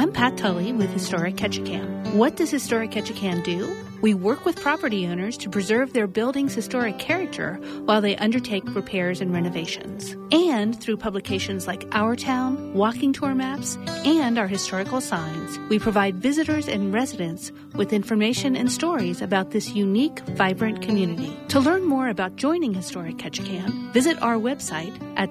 I'm Pat Tully with Historic Ketchikan. What does Historic Ketchikan do? We work with property owners to preserve their building's historic character while they undertake repairs and renovations. And through publications like Our Town, walking tour maps, and our historical signs, we provide visitors and residents with information and stories about this unique, vibrant community. To learn more about joining Historic Ketchikan, visit our website at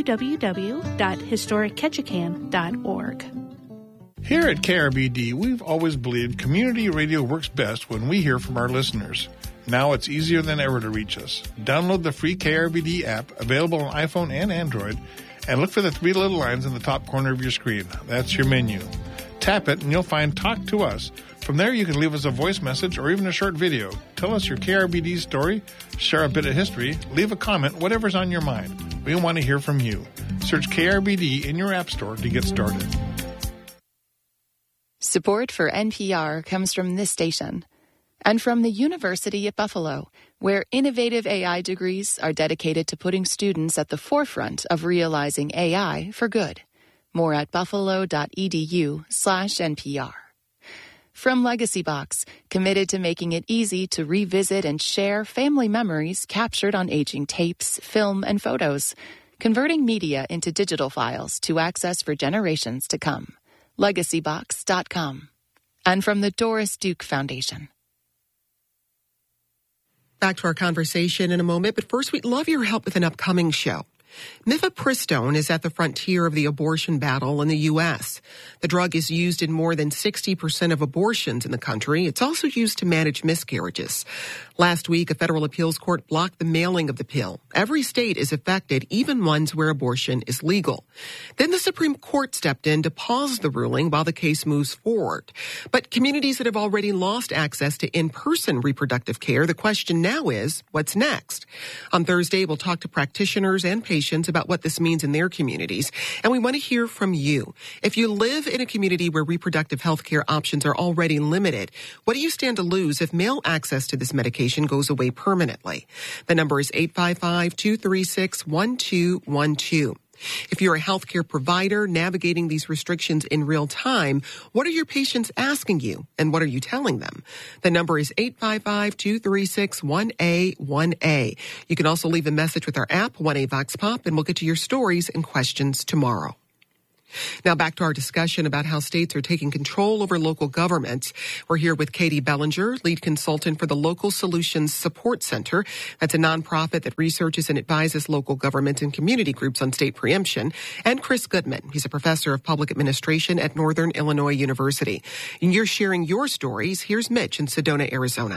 www.historicketchikan.org. Here at KRBD, we've always believed community radio works best when we hear from our listeners. Now it's easier than ever to reach us. Download the free KRBD app, available on iPhone and Android, and look for the three little lines in the top corner of your screen. That's your menu. Tap it and you'll find Talk to Us. From there, you can leave us a voice message or even a short video. Tell us your KRBD story, share a bit of history, leave a comment, whatever's on your mind. We want to hear from you. Search KRBD in your app store to get started. Support for NPR comes from this station and from the University at Buffalo, where innovative AI degrees are dedicated to putting students at the forefront of realizing AI for good. More at buffalo.edu/NPR. From Legacy Box, committed to making it easy to revisit and share family memories captured on aging tapes, film, and photos, converting media into digital files to access for generations to come. LegacyBox.com. And from the Doris Duke Foundation. Back to our conversation in a moment, but first we'd love your help with an upcoming show. Mifepristone is at the frontier of the abortion battle in the U.S. The drug is used in more than 60% of abortions in the country. It's also used to manage miscarriages. Last week, a federal appeals court blocked the mailing of the pill. Every state is affected, even ones where abortion is legal. Then the Supreme Court stepped in to pause the ruling while the case moves forward. But communities that have already lost access to in-person reproductive care, the question now is, what's next? On Thursday, we'll talk to practitioners and patients about what this means in their communities. And we want to hear from you. If you live in a community where reproductive health care options are already limited, what do you stand to lose if male access to this medication goes away permanently? The number is 855-236-1212. If you're a healthcare provider navigating these restrictions in real time, what are your patients asking you and what are you telling them? The number is 855-236-1A1A. You can also leave a message with our app, 1A Vox Pop, and we'll get to your stories and questions tomorrow. Now back to our discussion about how states are taking control over local governments. We're here with Katie Bellinger, lead consultant for the Local Solutions Support Center. That's a nonprofit that researches and advises local governments and community groups on state preemption. And Chris Goodman. He's a professor of public administration at Northern Illinois University. And you're sharing your stories. Here's Mitch in Sedona, Arizona.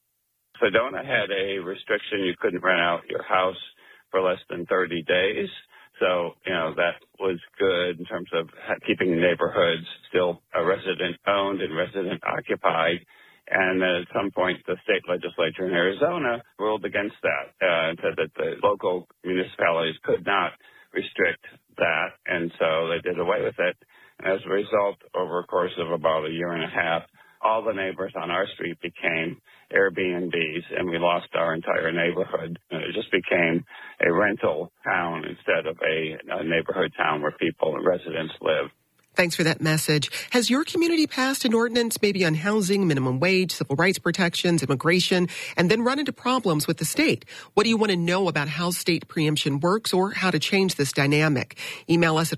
Sedona had a restriction you couldn't rent out your house for less than 30 days. So, that was good in terms of keeping neighborhoods still resident-owned and resident-occupied. And then at some point, the state legislature in Arizona ruled against that and said that the local municipalities could not restrict that. And so they did away with it. And as a result, over a course of about a year and a half, all the neighbors on our street became Airbnbs, and we lost our entire neighborhood. And it just became a rental town instead of a neighborhood town where people and residents live. Thanks for that message. Has your community passed an ordinance maybe on housing, minimum wage, civil rights protections, immigration, and then run into problems with the state? What do you want to know about how state preemption works or how to change this dynamic? Email us at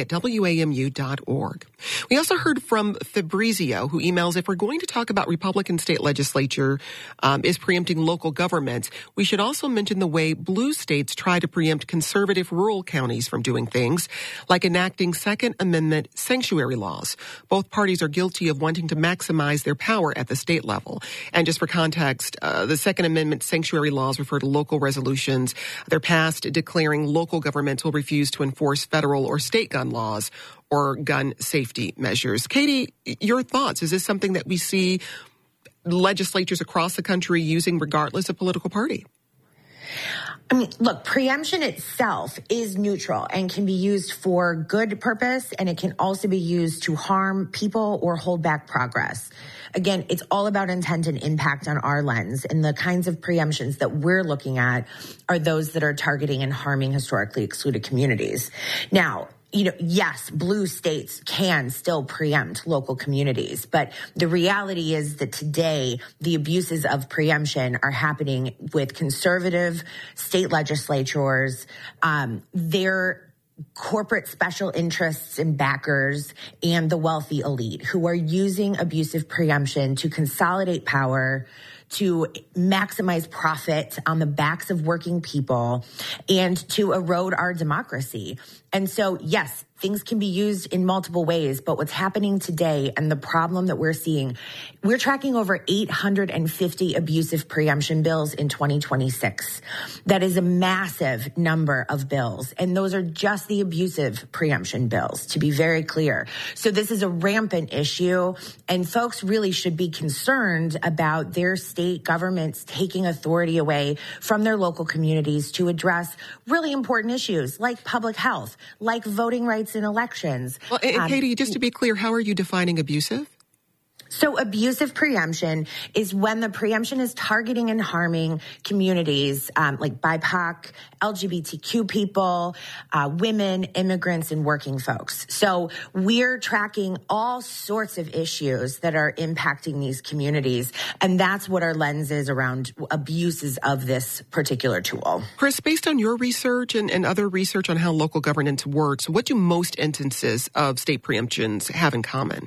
1a@wamu.org. We also heard from Fabrizio, who emails, if we're going to talk about Republican state legislature is preempting local governments, we should also mention the way blue states try to preempt conservative rural counties from doing things, like enacting Second Amendment sanctuary laws. Both parties are guilty of wanting to maximize their power at the state level. And just for context, the Second Amendment sanctuary laws refer to local resolutions. They're passed declaring local governments will refuse to enforce federal or state gun laws or gun safety measures. Katie, your thoughts? Is this something that we see legislatures across the country using regardless of political party? I mean, look, preemption itself is neutral and can be used for good purpose, and it can also be used to harm people or hold back progress. Again, it's all about intent and impact on our lens, and the kinds of preemptions that we're looking at are those that are targeting and harming historically excluded communities. Now, yes, blue states can still preempt local communities, but the reality is that today the abuses of preemption are happening with conservative state legislatures. Their corporate special interests and backers and the wealthy elite who are using abusive preemption to consolidate power, to maximize profit on the backs of working people, and to erode our democracy. And so, yes, things can be used in multiple ways, but what's happening today and the problem that we're seeing, we're tracking over 850 abusive preemption bills in 2026. That is a massive number of bills. And those are just the abusive preemption bills, to be very clear. So this is a rampant issue, and folks really should be concerned about their state governments taking authority away from their local communities to address really important issues like public health, like voting rights in elections. Well, and Katie, just to be clear, how are you defining abusive? So abusive preemption is when the preemption is targeting and harming communities like BIPOC, LGBTQ people, women, immigrants, and working folks. So we're tracking all sorts of issues that are impacting these communities, and that's what our lens is around abuses of this particular tool. Chris, based on your research and other research on how local governance works, what do most instances of state preemptions have in common?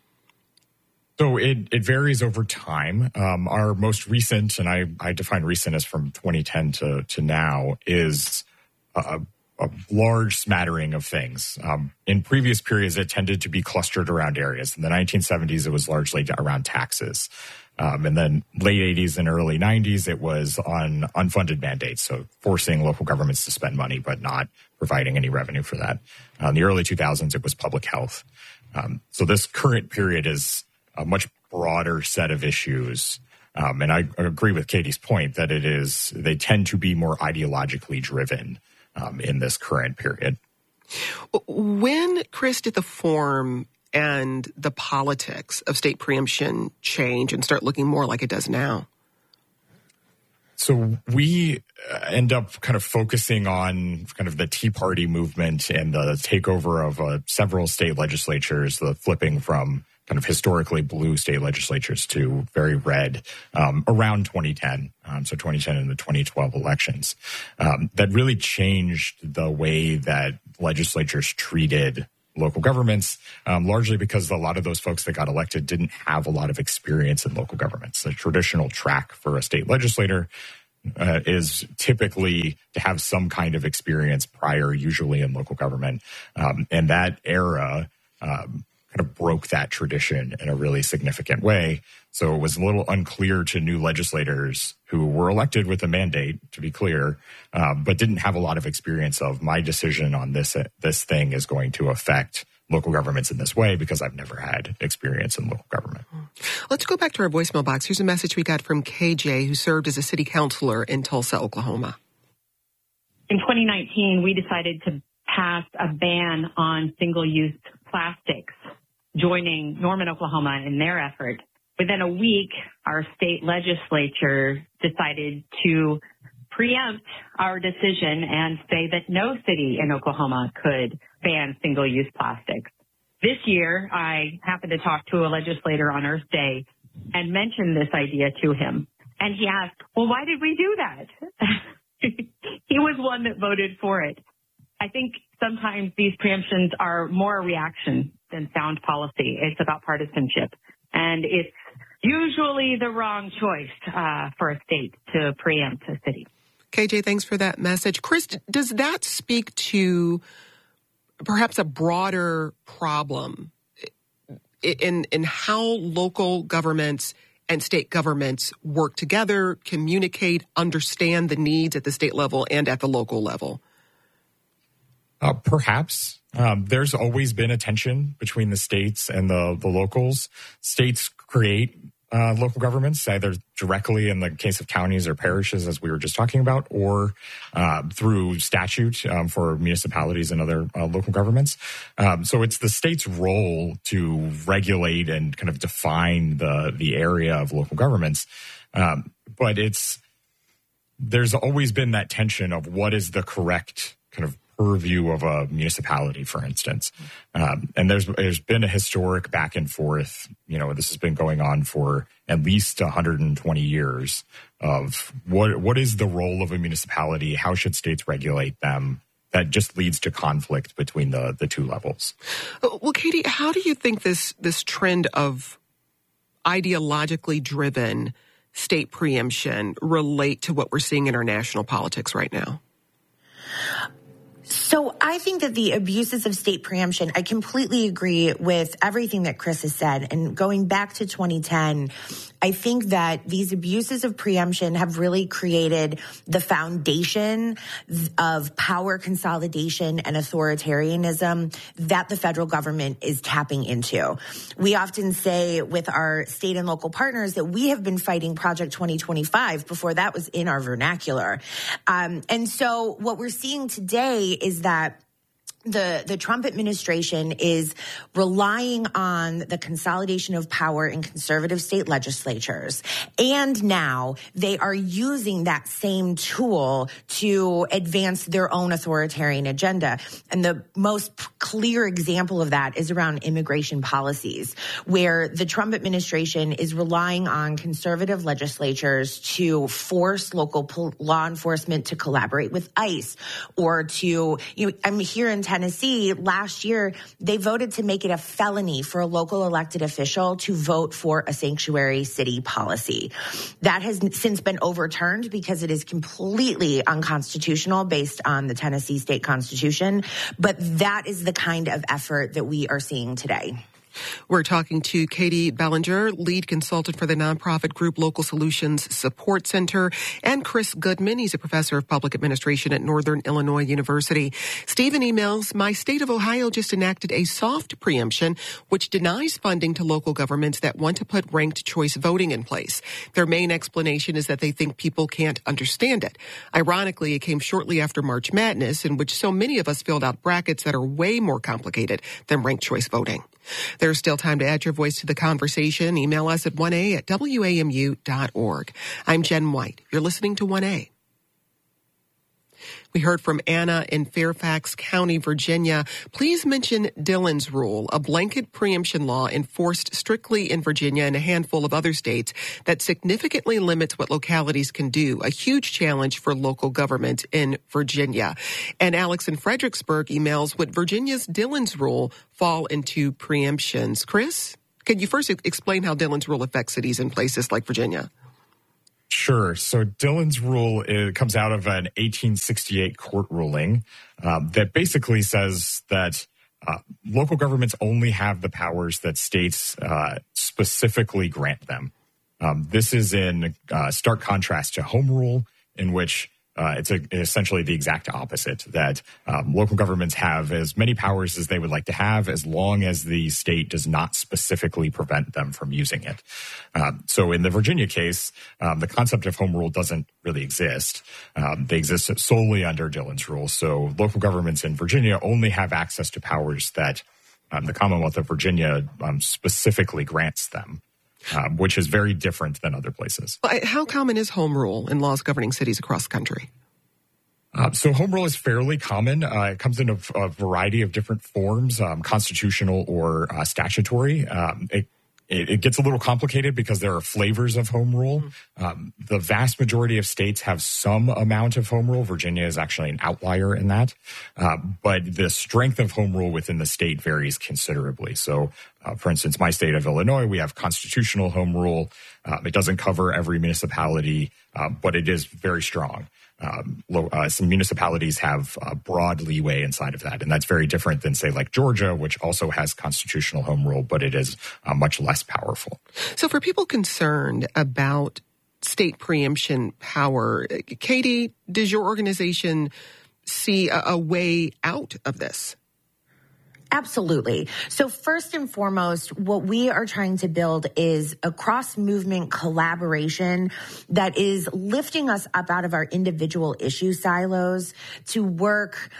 So it varies over time. Our most recent, and I define recent as from 2010 to now, is a large smattering of things. In previous periods, it tended to be clustered around areas. In the 1970s, it was largely around taxes. And then late 80s and early 90s, it was on unfunded mandates, so forcing local governments to spend money but not providing any revenue for that. In the early 2000s, it was public health. So this current period is a much broader set of issues. And I agree with Katie's point that they tend to be more ideologically driven in this current period. When, Chris, did the form and the politics of state preemption change and start looking more like it does now? So we end up kind of focusing on kind of the Tea Party movement and the takeover of several state legislatures, the flipping from kind of historically blue state legislatures to very red around 2010, so 2010 and the 2012 elections. That really changed the way that legislatures treated local governments, largely because a lot of those folks that got elected didn't have a lot of experience in local governments. The traditional track for a state legislator is typically to have some kind of experience prior, usually in local government. And that era kind of broke that tradition in a really significant way. So it was a little unclear to new legislators who were elected with a mandate, to be clear, but didn't have a lot of experience of my decision on this thing is going to affect local governments in this way because I've never had experience in local government. Let's go back to our voicemail box. Here's a message we got from KJ, who served as a city councilor in Tulsa, Oklahoma. In 2019, we decided to pass a ban on single-use plastics, joining Norman, Oklahoma in their effort. Within a week, our state legislature decided to preempt our decision and say that no city in Oklahoma could ban single-use plastics. This year, I happened to talk to a legislator on Earth Day and mentioned this idea to him. And he asked, well, why did we do that? He was one that voted for it. I think sometimes these preemptions are more a reaction than sound policy. It's about partisanship. And it's usually the wrong choice for a state to preempt a city. KJ, thanks for that message. Chris, does that speak to perhaps a broader problem in how local governments and state governments work together, communicate, understand the needs at the state level and at the local level? Perhaps. There's always been a tension between the states and the locals. States create local governments, either directly in the case of counties or parishes, as we were just talking about, or through statute for municipalities and other local governments. So it's the state's role to regulate and kind of define the area of local governments. But there's always been that tension of what is the correct kind of purview of a municipality, for instance. And there's been a historic back and forth. This has been going on for at least 120 years of what is the role of a municipality? How should states regulate them? That just leads to conflict between the two levels. Well, Katie, how do you think this trend of ideologically driven state preemption relate to what we're seeing in our national politics right now? So I think that the abuses of state preemption, I completely agree with everything that Chris has said. And going back to 2010, I think that these abuses of preemption have really created the foundation of power consolidation and authoritarianism that the federal government is tapping into. We often say with our state and local partners that we have been fighting Project 2025 before that was in our vernacular. And so what we're seeing today is that the Trump administration is relying on the consolidation of power in conservative state legislatures. And now they are using that same tool to advance their own authoritarian agenda. And the most clear example of that is around immigration policies, where the Trump administration is relying on conservative legislatures to force local law enforcement to collaborate with ICE or to, I'm here in Tennessee, last year, they voted to make it a felony for a local elected official to vote for a sanctuary city policy. That has since been overturned because it is completely unconstitutional based on the Tennessee state constitution. But that is the kind of effort that we are seeing today. We're talking to Katie Bellinger, lead consultant for the nonprofit group Local Solutions Support Center, and Chris Goodman. He's a professor of public administration at Northern Illinois University. Stephen emails, my state of Ohio just enacted a soft preemption, which denies funding to local governments that want to put ranked choice voting in place. Their main explanation is that they think people can't understand it. Ironically, it came shortly after March Madness, in which so many of us filled out brackets that are way more complicated than ranked choice voting. There's still time to add your voice to the conversation. Email us at 1a@wamu.org. I'm Jen White. You're listening to 1A. We heard from Anna in Fairfax County, Virginia. Please mention Dillon's Rule, a blanket preemption law enforced strictly in Virginia and a handful of other states that significantly limits what localities can do, a huge challenge for local government in Virginia. And Alex in Fredericksburg emails, would Virginia's Dillon's Rule fall into preemptions? Chris, can you first explain how Dillon's Rule affects cities and places like Virginia? Sure. So Dillon's Rule comes out of an 1868 court ruling that basically says that local governments only have the powers that states specifically grant them. This is in stark contrast to Home Rule, in which it's essentially the exact opposite, that local governments have as many powers as they would like to have as long as the state does not specifically prevent them from using it. So in the Virginia case, the concept of Home Rule doesn't really exist. They exist solely under Dillon's Rule. So local governments in Virginia only have access to powers that the Commonwealth of Virginia specifically grants them. Which is very different than other places. How common is Home Rule in laws governing cities across the country? So Home Rule is fairly common. It comes in a variety of different forms, constitutional or statutory. It gets a little complicated because there are flavors of Home Rule. The vast majority of states have some amount of Home Rule. Virginia is actually an outlier in that. But the strength of Home Rule within the state varies considerably. So, for instance, my state of Illinois, we have constitutional Home Rule. It doesn't cover every municipality, but it is very strong. Some municipalities have broad leeway inside of that. And that's very different than, say, like Georgia, which also has constitutional Home Rule, but it is much less powerful. So for people concerned about state preemption power, Katie, does your organization see a way out of this? Absolutely. So first and foremost, what we are trying to build is a cross-movement collaboration that is lifting us up out of our individual issue silos to work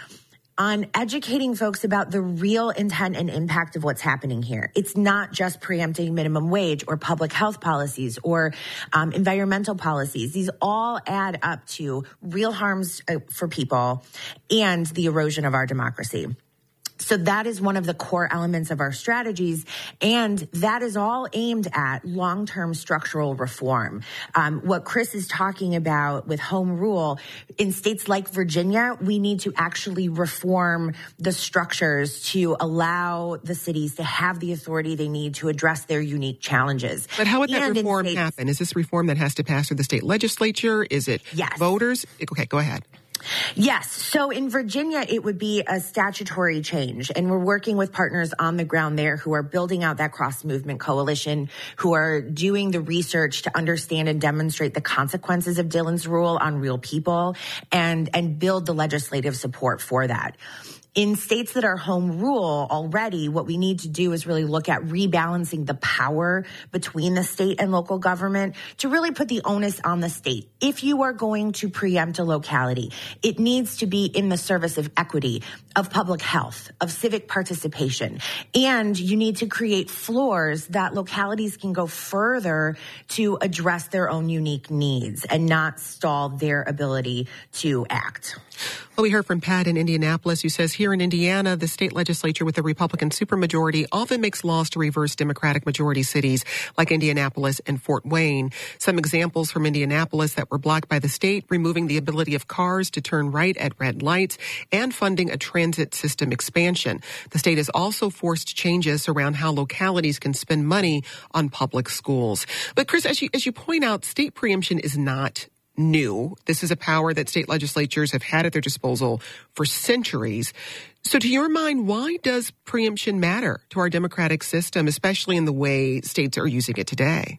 on educating folks about the real intent and impact of what's happening here. It's not just preempting minimum wage or public health policies or environmental policies. These all add up to real harms for people and the erosion of our democracy. So that is one of the core elements of our strategies, and that is all aimed at long-term structural reform. What Chris is talking about with home rule, in states like Virginia, we need to actually reform the structures to allow the cities to have the authority they need to address their unique challenges. But how would that reform happen? Is this reform that has to pass through the state legislature? Is it voters? Okay, go ahead. Yes. So in Virginia, it would be a statutory change. And we're working with partners on the ground there who are building out that cross-movement coalition, who are doing the research to understand and demonstrate the consequences of Dillon's rule on real people and build the legislative support for that. In states that are home rule already, what we need to do is really look at rebalancing the power between the state and local government to really put the onus on the state. If you are going to preempt a locality, it needs to be in the service of equity, of public health, of civic participation. And you need to create floors that localities can go further to address their own unique needs and not stall their ability to act. Well, we heard from Pat in Indianapolis, who says here in Indiana, the state legislature with a Republican supermajority often makes laws to reverse Democratic majority cities like Indianapolis and Fort Wayne. Some examples from Indianapolis that were blocked by the state: removing the ability of cars to turn right at red lights and funding a transit system expansion. The state has also forced changes around how localities can spend money on public schools. But Chris, as you point out, state preemption is not new. This is a power that state legislatures have had at their disposal for centuries. So to your mind, why does preemption matter to our democratic system, especially in the way states are using it today?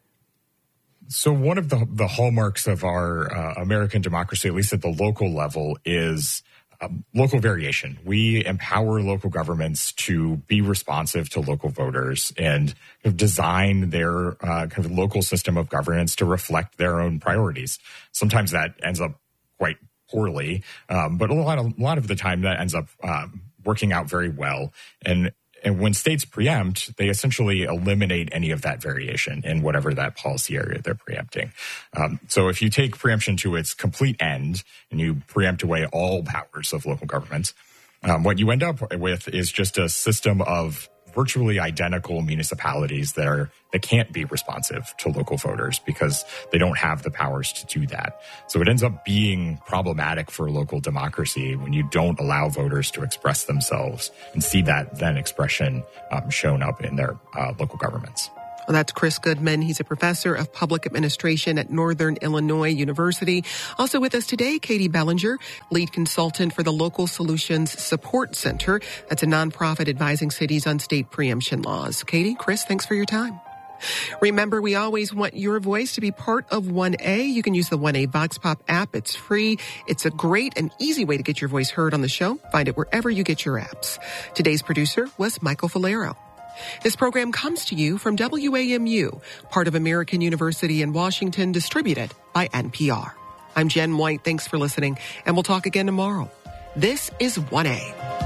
So one of the hallmarks of our American democracy, at least at the local level, is local variation. We empower local governments to be responsive to local voters and design their kind of local system of governance to reflect their own priorities. Sometimes that ends up quite poorly, but a lot of the time that ends up working out very well. And when states preempt, they essentially eliminate any of that variation in whatever that policy area they're preempting. So if you take preemption to its complete end and you preempt away all powers of local governments, what you end up with is just a system of virtually identical municipalities that can't be responsive to local voters because they don't have the powers to do that. So it ends up being problematic for local democracy when you don't allow voters to express themselves and see that then expression shown up in their local governments. Well, that's Chris Goodman. He's a professor of public administration at Northern Illinois University. Also with us today, Katie Bellinger, lead consultant for the Local Solutions Support Center. That's a nonprofit advising cities on state preemption laws. Katie, Chris, thanks for your time. Remember, we always want your voice to be part of 1A. You can use the 1A Vox Pop app. It's free. It's a great and easy way to get your voice heard on the show. Find it wherever you get your apps. Today's producer was Michael Falero. This program comes to you from WAMU, part of American University in Washington, distributed by NPR. I'm Jen White. Thanks for listening, and we'll talk again tomorrow. This is 1A.